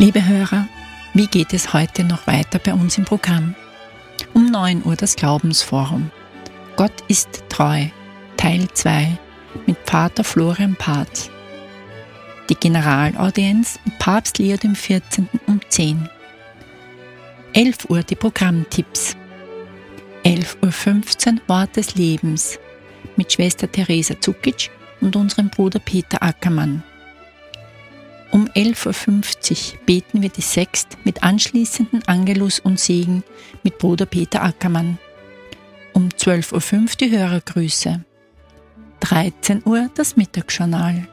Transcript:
Liebe Hörer, wie geht es heute noch weiter bei uns im Programm? Um 9 Uhr das Glaubensforum. Gott ist treu, Teil 2 mit Pater Florian Parz. Die Generalaudienz mit Papst Leo XIV. Um 10. 11 Uhr die Programmtipps. 11.15 Uhr Wort des Lebens mit Schwester Theresa Zukic und unserem Bruder Peter Ackermann. Um 11.50 Uhr beten wir die Sext mit anschließenden Angelus und Segen mit Bruder Peter Ackermann. Um 12.05 Uhr die Hörergrüße. 13 Uhr das Mittagsjournal.